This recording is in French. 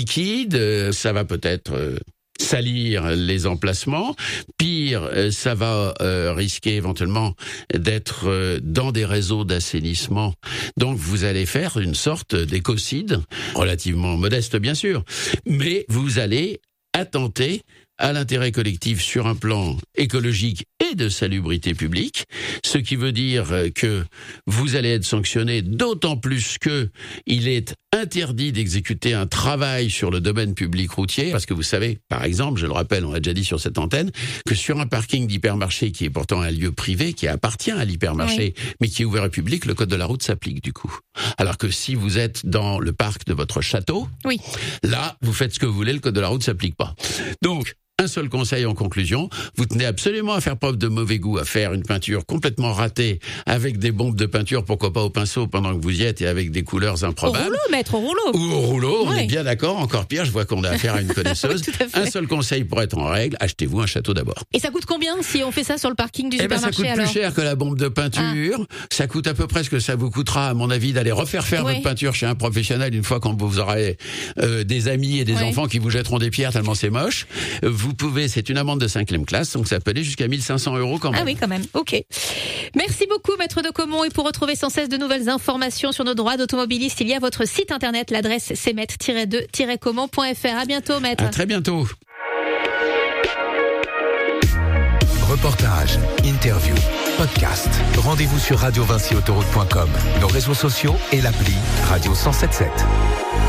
liquide, ça va peut-être salir les emplacements. Pire, ça va risquer éventuellement d'être dans des réseaux d'assainissement. Donc vous allez faire une sorte d'écocide, relativement modeste bien sûr, mais vous allez attenter à l'intérêt collectif sur un plan écologique et de salubrité publique, ce qui veut dire que vous allez être sanctionné, d'autant plus que il est interdit d'exécuter un travail sur le domaine public routier, parce que vous savez, par exemple, je le rappelle, on l'a déjà dit sur cette antenne, que sur un parking d'hypermarché qui est pourtant un lieu privé, qui appartient à l'hypermarché, mais qui est ouvert au public, le code de la route s'applique du coup. Alors que si vous êtes dans le parc de votre château, là, vous faites ce que vous voulez, le code de la route s'applique pas. Donc, un seul conseil en conclusion, vous tenez absolument à faire preuve de mauvais goût, à faire une peinture complètement ratée, avec des bombes de peinture, pourquoi pas au pinceau pendant que vous y êtes, et avec des couleurs improbables. Au rouleau, maître, au rouleau. Ou au rouleau, on est bien d'accord, encore pire, je vois qu'on a affaire à une connaisseuse. Un seul conseil pour être en règle, achetez-vous un château d'abord. Et ça coûte combien si on fait ça sur le parking du supermarché? Ça coûte plus cher que la bombe de peinture, ça coûte à peu près ce que ça vous coûtera, à mon avis, d'aller refaire votre peinture chez un professionnel une fois quand vous aurez des amis et des enfants qui vous jetteront des pierres tellement c'est moche. Vous pouvez, c'est une amende de 5e classe, donc ça peut aller jusqu'à 1 500 € quand même. Ah oui, quand même, ok. Merci beaucoup, maître de Caumont. Et pour retrouver sans cesse de nouvelles informations sur nos droits d'automobiliste, il y a votre site internet, l'adresse c'est maître-2-caumont.fr. À bientôt, maître. À très bientôt. Reportage, interview, podcast. Rendez-vous sur radiovincyautoroute.com, nos réseaux sociaux et l'appli Radio 107.7.